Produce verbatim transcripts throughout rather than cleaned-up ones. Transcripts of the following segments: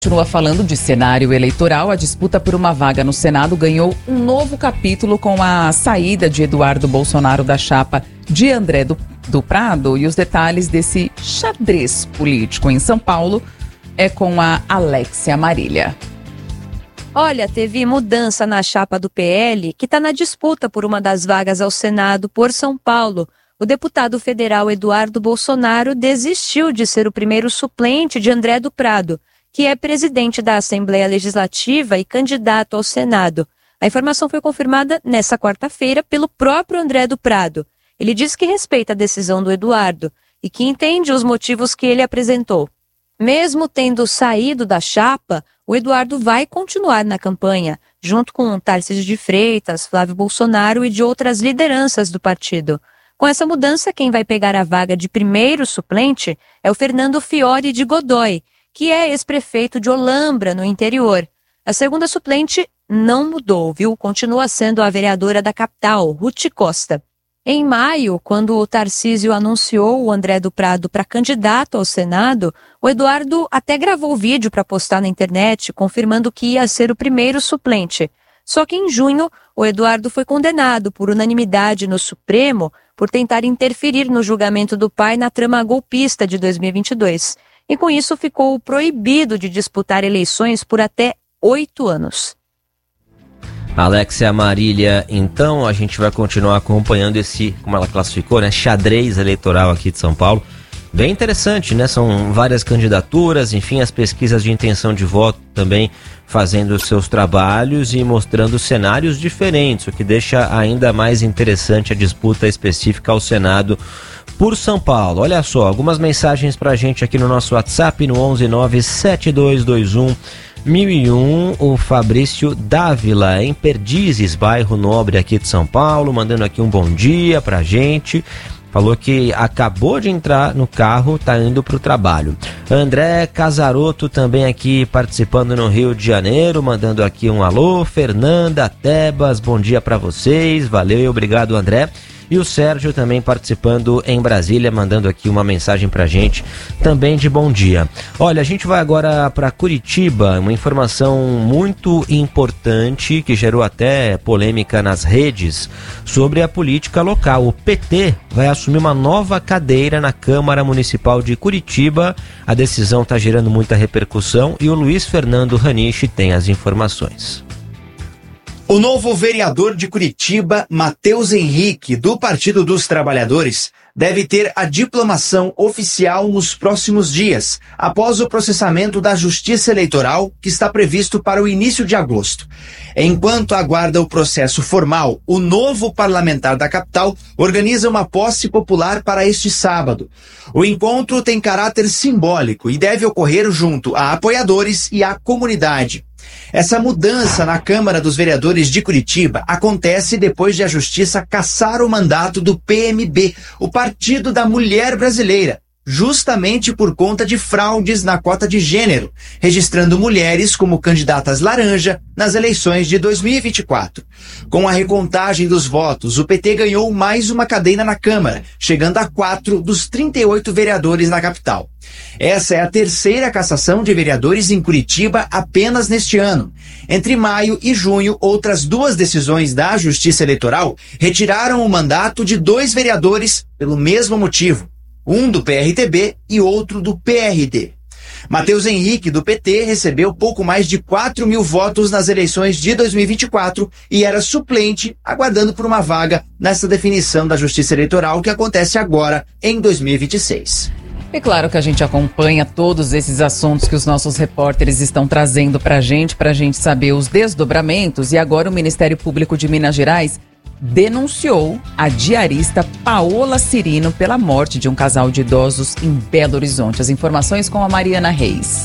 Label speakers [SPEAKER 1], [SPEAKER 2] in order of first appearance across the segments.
[SPEAKER 1] Continua falando de cenário eleitoral. A disputa por uma vaga no Senado ganhou um novo capítulo com a saída de Eduardo Bolsonaro da chapa de André do, do Prado. E os detalhes desse xadrez político em São Paulo é com a Alexia Marília.
[SPEAKER 2] Olha, teve mudança na chapa do P L, que está na disputa por uma das vagas ao Senado por São Paulo. O deputado federal Eduardo Bolsonaro desistiu de ser o primeiro suplente de André do Prado, que é presidente da Assembleia Legislativa e candidato ao Senado. A informação foi confirmada nesta quarta-feira pelo próprio André do Prado. Ele disse que respeita a decisão do Eduardo e que entende os motivos que ele apresentou. Mesmo tendo saído da chapa, o Eduardo vai continuar na campanha, junto com Tarcísio de Freitas, Flávio Bolsonaro e de outras lideranças do partido. Com essa mudança, quem vai pegar a vaga de primeiro suplente é o Fernando Fiore de Godoy, que é ex-prefeito de Olambra, no interior. A segunda suplente não mudou, viu? Continua sendo a vereadora da capital, Ruth Costa. Em maio, quando o Tarcísio anunciou o André do Prado para candidato ao Senado, o Eduardo até gravou vídeo para postar na internet, confirmando que ia ser o primeiro suplente. Só que em junho, o Eduardo foi condenado por unanimidade no Supremo por tentar interferir no julgamento do pai na trama golpista de dois mil e vinte e dois. E com isso ficou proibido de disputar eleições por até oito anos.
[SPEAKER 3] Alexia Marília, então a gente vai continuar acompanhando esse, como ela classificou, né, xadrez eleitoral aqui de São Paulo. Bem interessante, né? São várias candidaturas, enfim, as pesquisas de intenção de voto também fazendo os seus trabalhos e mostrando cenários diferentes, o que deixa ainda mais interessante a disputa específica ao Senado por São Paulo. Olha só, algumas mensagens pra gente aqui no nosso WhatsApp no onze nove sete dois dois um mil e um. O Fabrício Dávila, em Perdizes, bairro Nobre aqui de São Paulo, mandando aqui um bom dia pra gente. Falou que acabou de entrar no carro, tá indo pro trabalho. André Casaroto também aqui participando no Rio de Janeiro, mandando aqui um alô. Fernanda Tebas, bom dia pra vocês, valeu e obrigado, André. E o Sérgio também participando em Brasília, mandando aqui uma mensagem pra gente, também de bom dia. Olha, a gente vai agora para Curitiba, uma informação muito importante que gerou até polêmica nas redes sobre a política local. O P T vai assumir uma nova cadeira na Câmara Municipal de Curitiba. A decisão está gerando muita repercussão e o Luiz Fernando Raniche tem as informações.
[SPEAKER 4] O novo vereador de Curitiba, Matheus Henrique, do Partido dos Trabalhadores, deve ter a diplomação oficial nos próximos dias, após o processamento da Justiça Eleitoral, que está previsto para o início de agosto. Enquanto aguarda o processo formal, o novo parlamentar da capital organiza uma posse popular para este sábado. O encontro tem caráter simbólico e deve ocorrer junto a apoiadores e à comunidade. Essa mudança na Câmara dos Vereadores de Curitiba acontece depois de a Justiça cassar o mandato do P M B, o Partido da Mulher Brasileira, justamente por conta de fraudes na cota de gênero, registrando mulheres como candidatas laranja nas eleições de dois mil e vinte e quatro. Com a recontagem dos votos, o P T ganhou mais uma cadeira na Câmara, chegando a quatro dos trinta e oito vereadores na capital. Essa é a terceira cassação de vereadores em Curitiba apenas neste ano. Entre maio e junho, outras duas decisões da Justiça Eleitoral retiraram o mandato de dois vereadores pelo mesmo motivo, um do P R T B e outro do P R D. Matheus Henrique, do P T, recebeu pouco mais de quatro mil votos nas eleições de dois mil e vinte e quatro e era suplente, aguardando por uma vaga nessa definição da Justiça Eleitoral que acontece agora em dois mil e vinte e seis.
[SPEAKER 1] É claro que a gente acompanha todos esses assuntos que os nossos repórteres estão trazendo para a gente, para a gente saber os desdobramentos. E agora o Ministério Público de Minas Gerais denunciou a diarista Paola Cirino pela morte de um casal de idosos em Belo Horizonte. As informações com a Mariana Reis.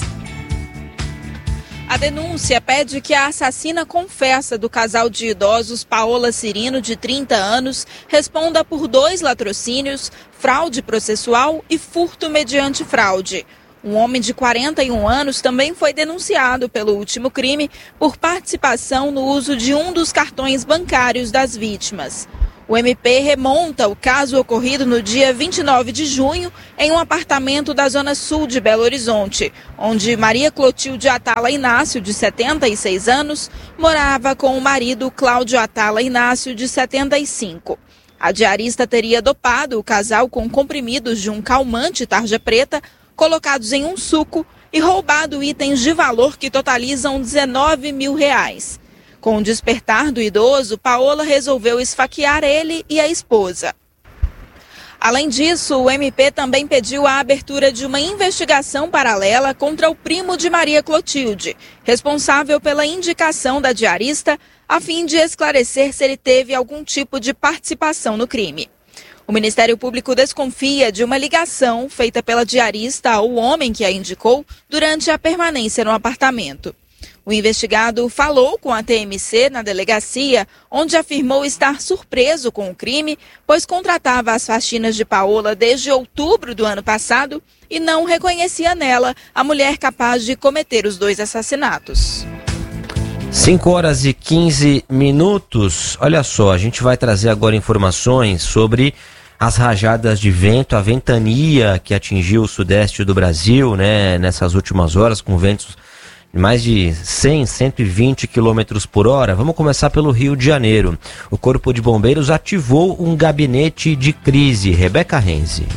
[SPEAKER 5] A denúncia pede que a assassina confessa do casal de idosos Paola Cirino, de trinta anos, responda por dois latrocínios, fraude processual e furto mediante fraude. Um homem de quarenta e um anos também foi denunciado pelo último crime por participação no uso de um dos cartões bancários das vítimas. O M P remonta o caso ocorrido no dia vinte e nove de junho em um apartamento da zona sul de Belo Horizonte, onde Maria Clotilde Atala Inácio, de setenta e seis anos, morava com o marido Cláudio Atala Inácio, de setenta e cinco. A diarista teria dopado o casal com comprimidos de um calmante tarja preta colocados em um suco e roubado itens de valor que totalizam dezenove mil reais. Com o despertar do idoso, Paola resolveu esfaquear ele e a esposa. Além disso, o M P também pediu a abertura de uma investigação paralela contra o primo de Maria Clotilde, responsável pela indicação da diarista, a fim de esclarecer se ele teve algum tipo de participação no crime. O Ministério Público desconfia de uma ligação feita pela diarista ao homem que a indicou durante a permanência no apartamento. O investigado falou com a T M C na delegacia, onde afirmou estar surpreso com o crime, pois contratava as faxinas de Paola desde outubro do ano passado e não reconhecia nela a mulher capaz de cometer os dois assassinatos.
[SPEAKER 3] cinco horas e quinze minutos. Olha só, a gente vai trazer agora informações sobre as rajadas de vento, a ventania que atingiu o sudeste do Brasil, né, nessas últimas horas, com ventos mais de cem, cento e vinte quilômetros por hora. Vamos começar pelo Rio de Janeiro. O Corpo de Bombeiros ativou um gabinete de crise. Rebeca Renzi.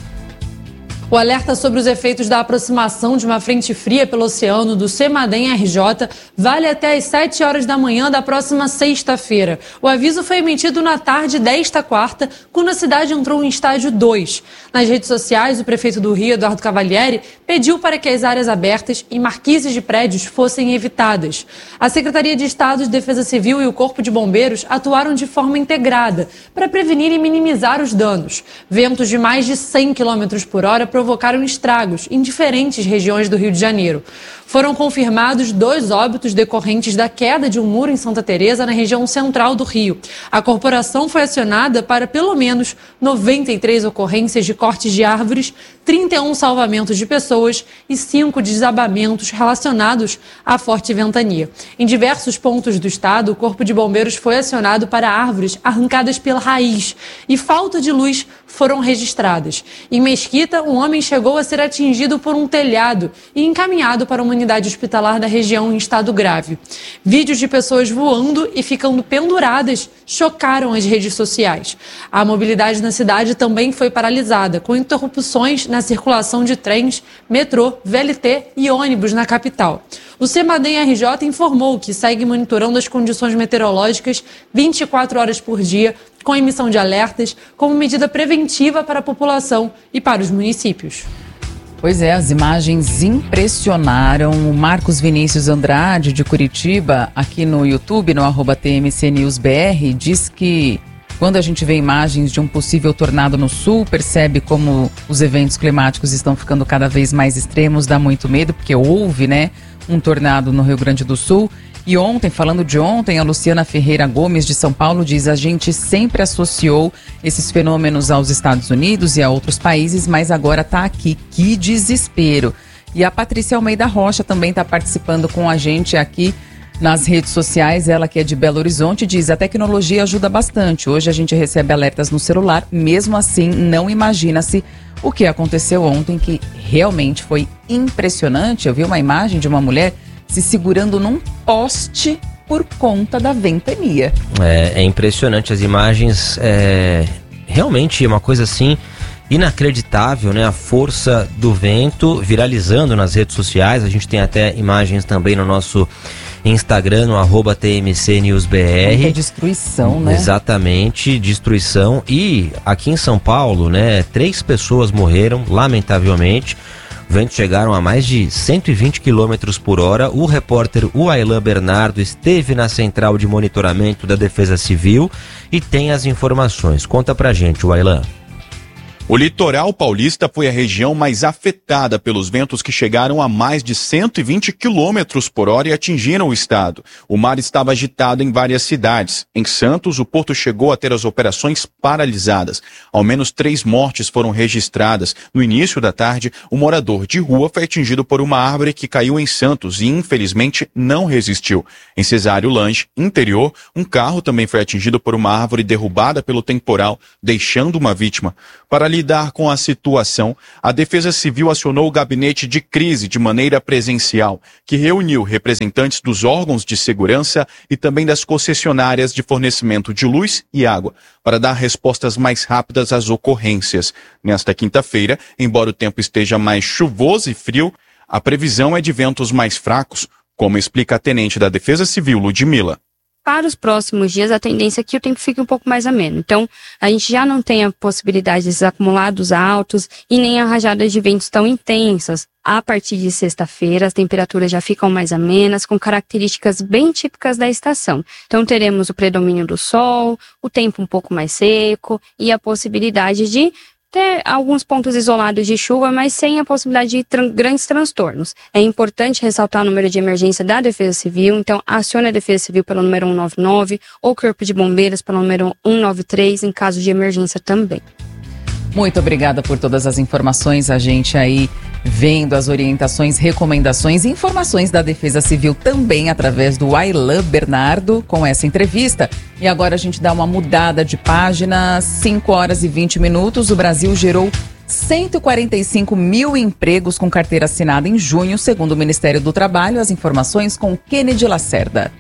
[SPEAKER 6] O alerta sobre os efeitos da aproximação de uma frente fria pelo oceano do CEMADEM R J vale até às sete horas da manhã da próxima sexta-feira. O aviso foi emitido na tarde desta quarta, quando a cidade entrou em estágio dois. Nas redes sociais, o prefeito do Rio, Eduardo Cavalieri, pediu para que as áreas abertas e marquises de prédios fossem evitadas. A Secretaria de Estado de Defesa Civil e o Corpo de Bombeiros atuaram de forma integrada para prevenir e minimizar os danos. Ventos de mais de cem quilômetros por hora provocaram estragos em diferentes regiões do Rio de Janeiro. Foram confirmados dois óbitos decorrentes da queda de um muro em Santa Teresa, na região central do Rio. A corporação foi acionada para pelo menos noventa e três ocorrências de cortes de árvores, trinta e um salvamentos de pessoas e cinco desabamentos relacionados à forte ventania. Em diversos pontos do estado, o Corpo de Bombeiros foi acionado para árvores arrancadas pela raiz e falta de luz foram registradas. Em Mesquita, um homem chegou a ser atingido por um telhado e encaminhado para uma unidade hospitalar da região em estado grave. Vídeos de pessoas voando e ficando penduradas chocaram as redes sociais. A mobilidade na cidade também foi paralisada, com interrupções na circulação de trens, metrô, V L T e ônibus na capital. O CEMADEM R J informou que segue monitorando as condições meteorológicas vinte e quatro horas por dia, com emissão de alertas, como medida preventiva para a população e para os municípios.
[SPEAKER 1] Pois é, as imagens impressionaram. O Marcos Vinícius Andrade, de Curitiba, aqui no YouTube, no arroba T M C News B R, diz que quando a gente vê imagens de um possível tornado no sul, percebe como os eventos climáticos estão ficando cada vez mais extremos, dá muito medo, porque houve, né, um tornado no Rio Grande do Sul. E ontem, falando de ontem, a Luciana Ferreira Gomes, de São Paulo, diz: a gente sempre associou esses fenômenos aos Estados Unidos e a outros países, mas agora está aqui. Que desespero. E a Patrícia Almeida Rocha também está participando com a gente aqui nas redes sociais. Ela, que é de Belo Horizonte, diz: a tecnologia ajuda bastante. Hoje a gente recebe alertas no celular, mesmo assim não imagina-se o que aconteceu ontem, que realmente foi impressionante. Eu vi uma imagem de uma mulher se segurando num poste por conta da ventania. É,
[SPEAKER 3] é impressionante as imagens, é realmente uma coisa assim inacreditável, né? A força do vento viralizando nas redes sociais. A gente tem até imagens também no nosso Instagram, no arroba T M C News B R.
[SPEAKER 1] Muita destruição, né?
[SPEAKER 3] Exatamente, destruição. E aqui em São Paulo, né, três pessoas morreram, lamentavelmente. Ventos chegaram a mais de cento e vinte quilômetros por hora. O repórter Wailan Bernardo esteve na central de monitoramento da Defesa Civil e tem as informações. Conta pra gente, Wailan.
[SPEAKER 7] O litoral paulista foi a região mais afetada pelos ventos que chegaram a mais de cento e vinte quilômetros por hora e atingiram o estado. O mar estava agitado em várias cidades. Em Santos, o porto chegou a ter as operações paralisadas. Ao menos três mortes foram registradas. No início da tarde, um morador de rua foi atingido por uma árvore que caiu em Santos e, infelizmente, não resistiu. Em Cesário Lange, interior, um carro também foi atingido por uma árvore derrubada pelo temporal, deixando uma vítima. Para lidar com a situação, a Defesa Civil acionou o gabinete de crise de maneira presencial, que reuniu representantes dos órgãos de segurança e também das concessionárias de fornecimento de luz e água, para dar respostas mais rápidas às ocorrências. Nesta quinta-feira, embora o tempo esteja mais chuvoso e frio, a previsão é de ventos mais fracos, como explica a tenente da Defesa Civil, Ludmila.
[SPEAKER 8] Para os próximos dias, a tendência é que o tempo fique um pouco mais ameno. Então, a gente já não tem a possibilidade desses acumulados altos e nem a rajadas de ventos tão intensas. A partir de sexta-feira, as temperaturas já ficam mais amenas, com características bem típicas da estação. Então, teremos o predomínio do sol, o tempo um pouco mais seco e a possibilidade de ter alguns pontos isolados de chuva, mas sem a possibilidade de tran- grandes transtornos. É importante ressaltar o número de emergência da Defesa Civil, então acione a Defesa Civil pelo número um nove nove ou Corpo de Bombeiros pelo número um nove três em caso de emergência também.
[SPEAKER 1] Muito obrigada por todas as informações, a gente aí vendo as orientações, recomendações e informações da Defesa Civil também através do Ailan Bernardo com essa entrevista. E agora a gente dá uma mudada de página, cinco horas e vinte minutos, o Brasil gerou cento e quarenta e cinco mil empregos com carteira assinada em junho, segundo o Ministério do Trabalho. As informações com Kennedy Lacerda.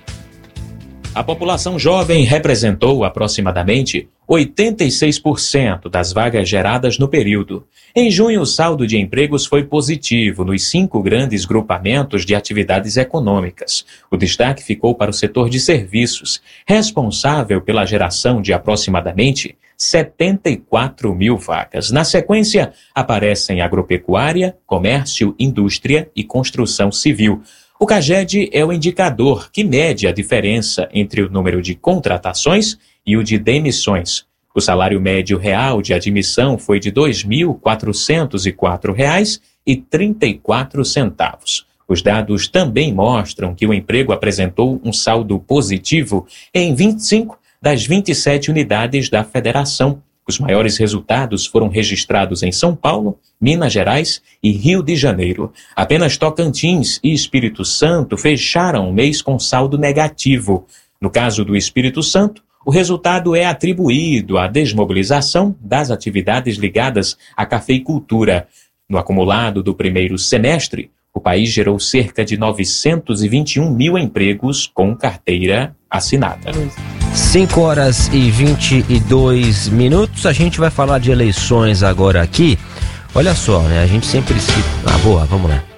[SPEAKER 9] A população jovem representou aproximadamente oitenta e seis por cento das vagas geradas no período. Em junho, o saldo de empregos foi positivo nos cinco grandes grupamentos de atividades econômicas. O destaque ficou para o setor de serviços, responsável pela geração de aproximadamente setenta e quatro mil vagas. Na sequência, aparecem agropecuária, comércio, indústria e construção civil. O CAGED é o indicador que mede a diferença entre o número de contratações e o de demissões. O salário médio real de admissão foi de dois mil quatrocentos e quatro reais e trinta e quatro centavos. Os dados também mostram que o emprego apresentou um saldo positivo em vinte e cinco das vinte e sete unidades da federação. Os maiores resultados foram registrados em São Paulo, Minas Gerais e Rio de Janeiro. Apenas Tocantins e Espírito Santo fecharam o mês com saldo negativo. No caso do Espírito Santo, o resultado é atribuído à desmobilização das atividades ligadas à cafeicultura. No acumulado do primeiro semestre, o país gerou cerca de novecentos e vinte e um mil empregos com carteira assinada.
[SPEAKER 3] cinco horas e vinte e dois minutos. A gente vai falar de eleições agora aqui. Olha só, né? A gente sempre se... Ah, boa, vamos lá.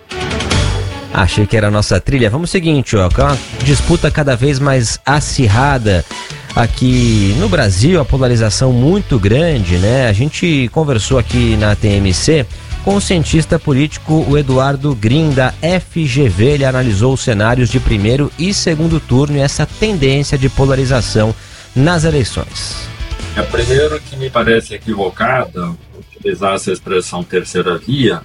[SPEAKER 3] Achei que era a nossa trilha. Vamos ao seguinte, ó. Com uma disputa cada vez mais acirrada aqui no Brasil, a polarização muito grande, né? A gente conversou aqui na T M C com o cientista político o Eduardo Green, da F G V. Ele analisou os cenários de primeiro e segundo turno e essa tendência de polarização nas eleições.
[SPEAKER 10] É, primeiro que me parece equivocada utilizar essa expressão terceira via,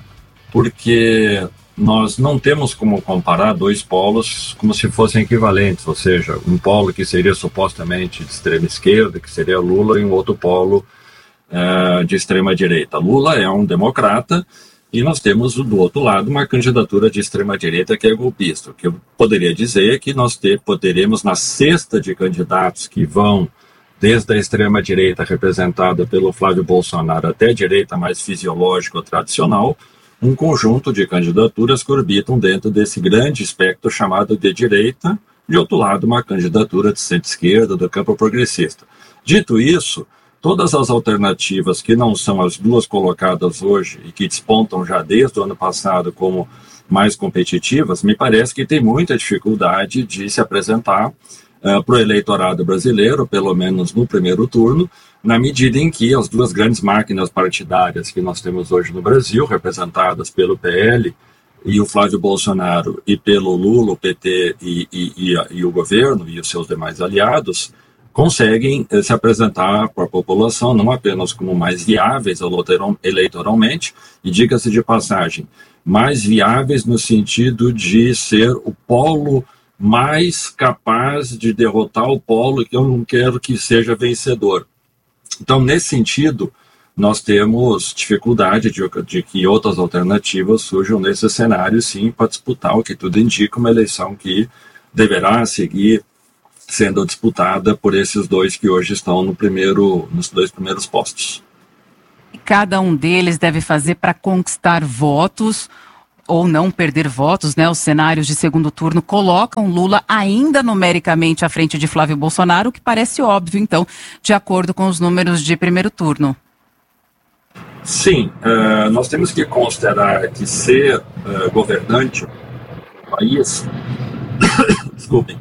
[SPEAKER 10] porque nós não temos como comparar dois polos como se fossem equivalentes, ou seja, um polo que seria supostamente de extrema esquerda, que seria Lula, e um outro polo uh, de extrema direita. Lula é um democrata e nós temos do outro lado uma candidatura de extrema direita que é golpista. O que eu poderia dizer é que nós ter, poderemos, na cesta de candidatos que vão desde a extrema direita representada pelo Flávio Bolsonaro até a direita mais fisiológica ou tradicional, um conjunto de candidaturas que orbitam dentro desse grande espectro chamado de direita, de outro lado uma candidatura de centro-esquerda, do campo progressista. Dito isso, todas as alternativas que não são as duas colocadas hoje e que despontam já desde o ano passado como mais competitivas, me parece que tem muita dificuldade de se apresentar Uh, para o eleitorado brasileiro, pelo menos no primeiro turno, na medida em que as duas grandes máquinas partidárias que nós temos hoje no Brasil, representadas pelo P L e o Flávio Bolsonaro, e pelo Lula, o P T e, e, e, e o governo e os seus demais aliados, conseguem eh, se apresentar para a população não apenas como mais viáveis eleitoralmente, e diga-se de passagem, mais viáveis no sentido de ser o polo mais capaz de derrotar o polo que eu não quero que seja vencedor. Então, nesse sentido, nós temos dificuldade de, de que outras alternativas surjam nesse cenário, sim, para disputar o que tudo indica, uma eleição que deverá seguir sendo disputada por esses dois que hoje estão no primeiro, nos dois primeiros postos.
[SPEAKER 1] Cada um deles deve fazer para conquistar votos ou não perder votos, né? Os cenários de segundo turno colocam Lula ainda numericamente à frente de Flávio Bolsonaro, o que parece óbvio, então, de acordo com os números de primeiro turno.
[SPEAKER 10] Sim, uh, nós temos que considerar que ser uh, governante do país, desculpem,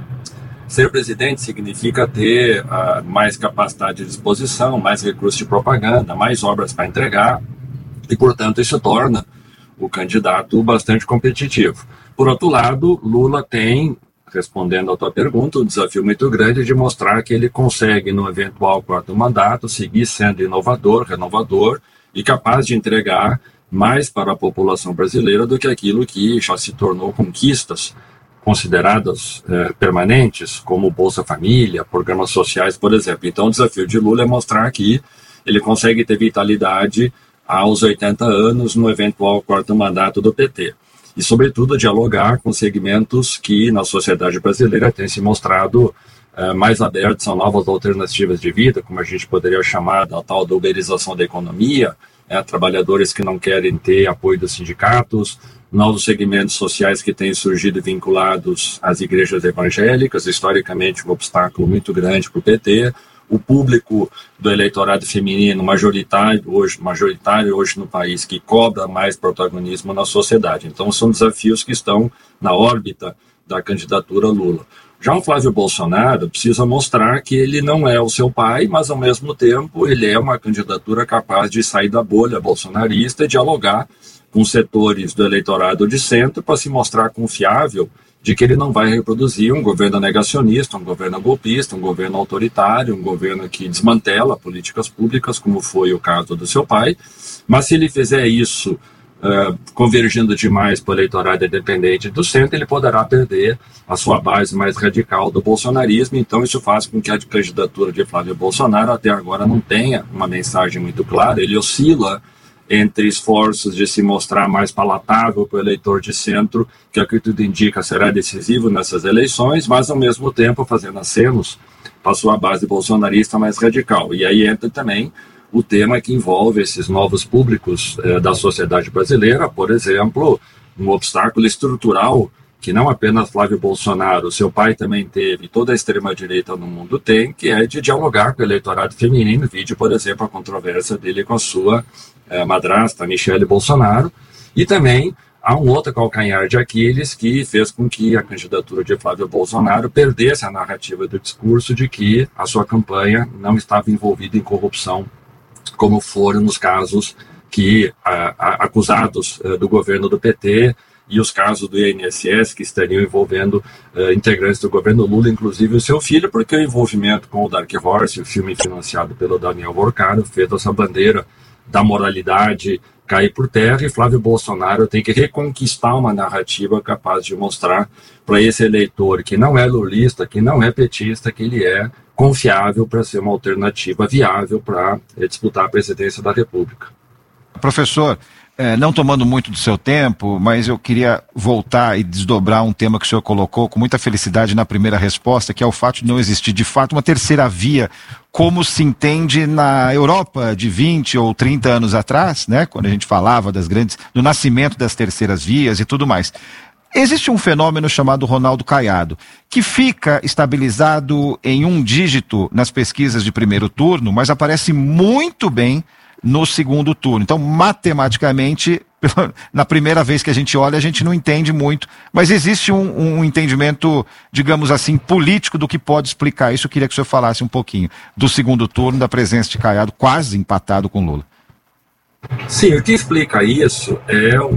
[SPEAKER 10] ser presidente significa ter uh, mais capacidade de exposição, mais recursos de propaganda, mais obras para entregar, e, portanto, isso torna o candidato bastante competitivo. Por outro lado, Lula tem, respondendo à tua pergunta, um desafio muito grande de mostrar que ele consegue, no eventual quarto mandato, seguir sendo inovador, renovador e capaz de entregar mais para a população brasileira do que aquilo que já se tornou conquistas consideradas eh, permanentes, como Bolsa Família, programas sociais, por exemplo. Então, o desafio de Lula é mostrar que ele consegue ter vitalidade aos oitenta anos no eventual quarto mandato do P T. E, sobretudo, dialogar com segmentos que, na sociedade brasileira, têm se mostrado uh, mais abertos a novas alternativas de vida, como a gente poderia chamar da tal da uberização da economia, é, trabalhadores que não querem ter apoio dos sindicatos, novos segmentos sociais que têm surgido vinculados às igrejas evangélicas, historicamente um obstáculo muito grande para o P T, o público do eleitorado feminino majoritário hoje, majoritário hoje no país, que cobra mais protagonismo na sociedade. Então, são desafios que estão na órbita da candidatura Lula. Já o Flávio Bolsonaro precisa mostrar que ele não é o seu pai, mas, ao mesmo tempo, ele é uma candidatura capaz de sair da bolha bolsonarista e dialogar com setores do eleitorado de centro para se mostrar confiável de que ele não vai reproduzir um governo negacionista, um governo golpista, um governo autoritário, um governo que desmantela políticas públicas, como foi o caso do seu pai. Mas se ele fizer isso uh, convergindo demais para o eleitorado independente do centro, ele poderá perder a sua base mais radical do bolsonarismo. Então isso faz com que a candidatura de Flávio Bolsonaro até agora não tenha uma mensagem muito clara. Ele oscila entre esforços de se mostrar mais palatável para o eleitor de centro, que a que tudo indica será decisivo nessas eleições, mas ao mesmo tempo fazendo acenos para a sua base bolsonarista mais radical. E aí entra também o tema que envolve esses novos públicos eh, da sociedade brasileira, por exemplo, um obstáculo estrutural que não apenas Flávio Bolsonaro, seu pai também teve, toda a extrema-direita no mundo tem, que é de dialogar com o eleitorado feminino, vide, por exemplo, a controvérsia dele com a sua eh, madrasta, Michele Bolsonaro, e também há um outro calcanhar de Aquiles que fez com que a candidatura de Flávio Bolsonaro perdesse a narrativa do discurso de que a sua campanha não estava envolvida em corrupção, como foram nos casos que a, a, acusados uh, do governo do P T e os casos do I N S S que estariam envolvendo uh, integrantes do governo Lula, inclusive o seu filho, porque o envolvimento com o Dark Horse, o filme financiado pelo Daniel Borcaro, fez essa bandeira da moralidade cair por terra, e Flávio Bolsonaro tem que reconquistar uma narrativa capaz de mostrar para esse eleitor que não é lulista, que não é petista, que ele é confiável para ser uma alternativa viável para eh, disputar a presidência da República.
[SPEAKER 11] Professor, é, não tomando muito do seu tempo, mas eu queria voltar e desdobrar um tema que o senhor colocou com muita felicidade na primeira resposta, que é o fato de não existir de fato uma terceira via, como se entende na Europa de vinte ou trinta anos atrás, né, quando a gente falava das grandes, do nascimento das terceiras vias e tudo mais. Existe um fenômeno chamado Ronaldo Caiado, que fica estabilizado em um dígito nas pesquisas de primeiro turno, mas aparece muito bem no segundo turno. Então, matematicamente, na primeira vez que a gente olha, a gente não entende muito, mas existe um, um entendimento, digamos assim, político do que pode explicar isso. Eu queria que o senhor falasse um pouquinho do segundo turno, da presença de Caiado, quase empatado com Lula.
[SPEAKER 10] Sim, o que explica isso é uma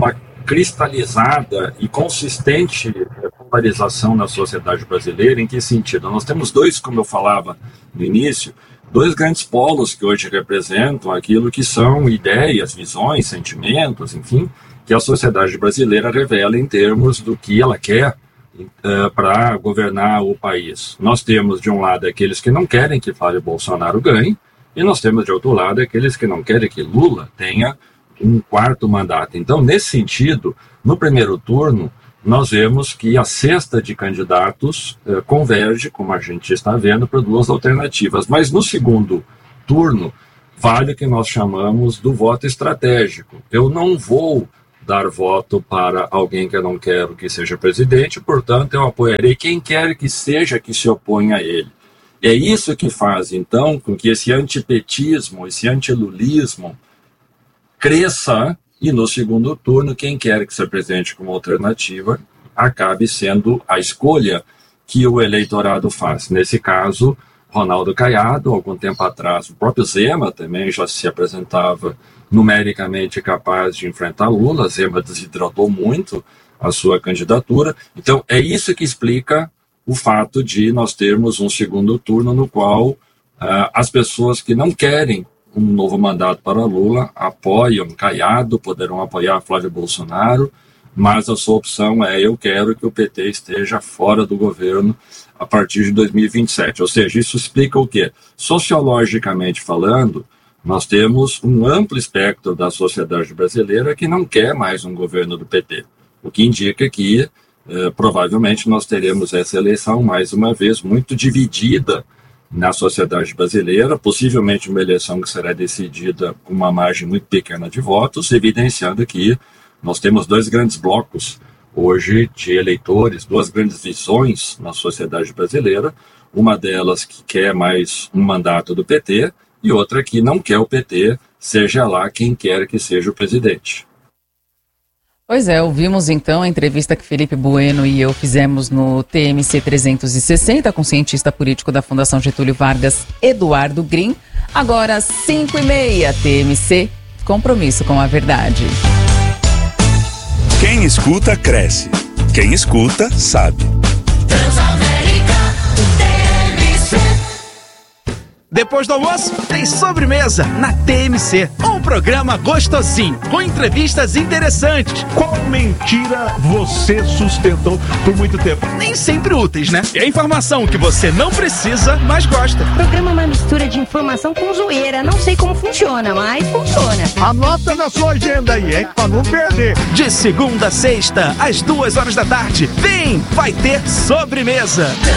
[SPEAKER 10] cristalizada e consistente polarização na sociedade brasileira. Em que sentido? Nós temos dois, como eu falava no início, dois grandes polos que hoje representam aquilo que são ideias, visões, sentimentos, enfim, que a sociedade brasileira revela em termos do que ela quer uh, para governar o país. Nós temos, de um lado, aqueles que não querem que Flávio Bolsonaro ganhe, e nós temos, de outro lado, aqueles que não querem que Lula tenha um quarto mandato. Então, nesse sentido, no primeiro turno, nós vemos que a cesta de candidatos eh, converge, como a gente está vendo, para duas alternativas. Mas no segundo turno, vale o que nós chamamos do voto estratégico. Eu não vou dar voto para alguém que eu não quero que seja presidente, portanto, eu apoiarei quem quer que seja que se oponha a ele. É isso que faz, então, com que esse antipetismo, esse antilulismo cresça, e no segundo turno, quem quer que se apresente como alternativa acabe sendo a escolha que o eleitorado faz. Nesse caso, Ronaldo Caiado, algum tempo atrás, o próprio Zema também já se apresentava numericamente capaz de enfrentar Lula. Zema desidratou muito a sua candidatura. Então, é isso que explica o fato de nós termos um segundo turno no qual uh, as pessoas que não querem um novo mandato para Lula apoiam Caiado, poderão apoiar Flávio Bolsonaro, mas a sua opção é: eu quero que o P T esteja fora do governo a partir de dois mil e vinte e sete. Ou seja, isso explica o quê? Sociologicamente falando, nós temos um amplo espectro da sociedade brasileira que não quer mais um governo do P T, o que indica que eh, provavelmente nós teremos essa eleição mais uma vez muito dividida na sociedade brasileira, possivelmente uma eleição que será decidida com uma margem muito pequena de votos, evidenciando que nós temos dois grandes blocos hoje de eleitores, duas grandes visões na sociedade brasileira, uma delas que quer mais um mandato do P T e outra que não quer o P T, seja lá quem quer que seja o presidente.
[SPEAKER 1] Pois é, ouvimos então a entrevista que Felipe Bueno e eu fizemos no T M C trezentos e sessenta com o cientista político da Fundação Getúlio Vargas, Eduardo Green. Agora, cinco e meia, T M C, compromisso com a verdade.
[SPEAKER 12] Quem escuta, cresce. Quem escuta, sabe.
[SPEAKER 13] Depois do almoço, tem sobremesa na T M C. Um programa gostosinho, com entrevistas interessantes.
[SPEAKER 12] Qual mentira você sustentou por muito tempo?
[SPEAKER 13] Nem sempre úteis, né? E a informação que você não precisa, mas gosta.
[SPEAKER 14] O programa é uma mistura de informação com zoeira. Não sei como funciona, mas funciona.
[SPEAKER 12] Anota na sua agenda aí, hein? Pra não perder.
[SPEAKER 13] De segunda a sexta, às duas horas da tarde. Vem, vai ter sobremesa.